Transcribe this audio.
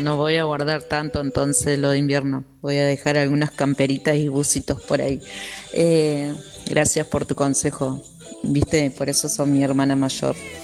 no voy a guardar tanto entonces lo de invierno. Voy a dejar algunas camperitas y bucitos por ahí. Gracias por tu consejo. Viste, por eso sos mi hermana mayor.